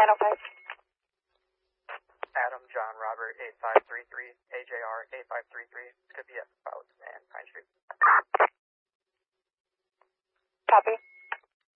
905. Adam John Robert 8533, AJR 8533, Scipio and Pine Street.